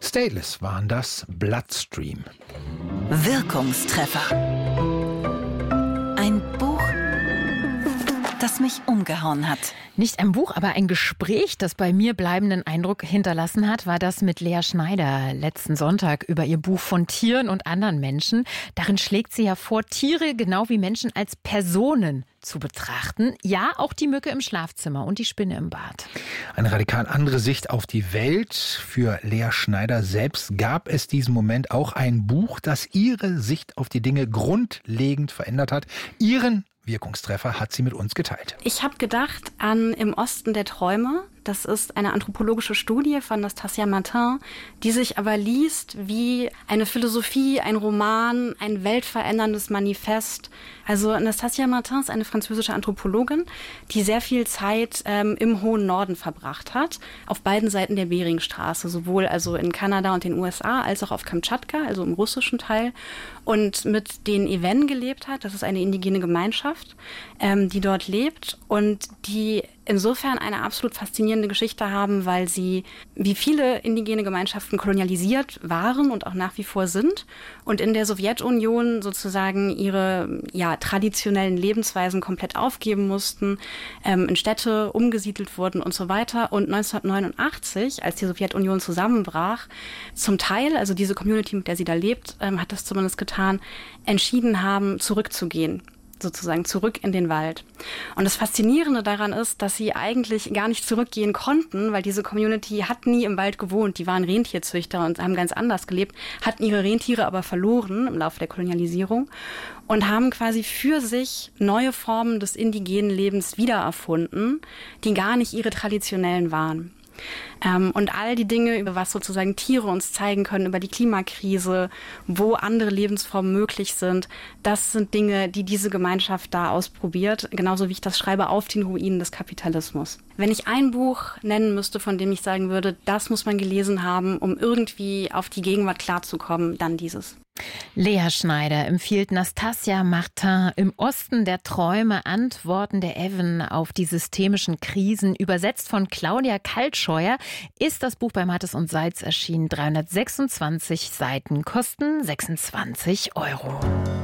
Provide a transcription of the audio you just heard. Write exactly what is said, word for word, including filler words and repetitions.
Stateless waren das, Bloodstream. Wirkungstreffer. Ein Buch, das mich umgehauen hat. Nicht ein Buch, aber ein Gespräch, das bei mir bleibenden Eindruck hinterlassen hat, war das mit Lea Schneider letzten Sonntag über ihr Buch Von Tieren und anderen Menschen. Darin schlägt sie ja vor, Tiere genau wie Menschen als Personen zu betrachten. Ja, auch die Mücke im Schlafzimmer und die Spinne im Bad. Eine radikal andere Sicht auf die Welt. Für Lea Schneider selbst gab es diesen Moment auch ein Buch, das ihre Sicht auf die Dinge grundlegend verändert hat. Ihren Wirkungstreffer hat sie mit uns geteilt. Ich habe gedacht an Im Osten der Träume. Das ist eine anthropologische Studie von Nastasia Martin, die sich aber liest wie eine Philosophie, ein Roman, ein weltveränderndes Manifest. Also Nastasia Martin ist eine französische Anthropologin, die sehr viel Zeit ähm, im hohen Norden verbracht hat, auf beiden Seiten der Beringstraße, sowohl also in Kanada und den U S A als auch auf Kamtschatka, also im russischen Teil, und mit den Ewen gelebt hat. Das ist eine indigene Gemeinschaft, ähm, die dort lebt und die insofern eine absolut faszinierende Geschichte haben, weil sie, wie viele indigene Gemeinschaften, kolonialisiert waren und auch nach wie vor sind und in der Sowjetunion sozusagen ihre ja, traditionellen Lebensweisen komplett aufgeben mussten, ähm, in Städte umgesiedelt wurden und so weiter. Und neunzehnhundertneunundachtzig, als die Sowjetunion zusammenbrach, zum Teil, also diese Community, mit der sie da lebt, ähm, hat das zumindest getan, entschieden haben, zurückzugehen. Sozusagen zurück in den Wald. Und das Faszinierende daran ist, dass sie eigentlich gar nicht zurückgehen konnten, weil diese Community hat nie im Wald gewohnt. Die waren Rentierzüchter und haben ganz anders gelebt, hatten ihre Rentiere aber verloren im Laufe der Kolonialisierung und haben quasi für sich neue Formen des indigenen Lebens wiedererfunden, die gar nicht ihre traditionellen waren. Ähm, und all die Dinge, über was sozusagen Tiere uns zeigen können, über die Klimakrise, wo andere Lebensformen möglich sind, das sind Dinge, die diese Gemeinschaft da ausprobiert, genauso wie ich das schreibe, auf den Ruinen des Kapitalismus. Wenn ich ein Buch nennen müsste, von dem ich sagen würde, das muss man gelesen haben, um irgendwie auf die Gegenwart klarzukommen, dann dieses. Lea Schneider empfiehlt Nastasia Martin Im Osten der Träume, Antworten der Ewen auf die systemischen Krisen. Übersetzt von Claudia Kaltscheuer ist das Buch bei Mattes und Seitz erschienen. dreihundertsechsundzwanzig Seiten, kosten sechsundzwanzig Euro.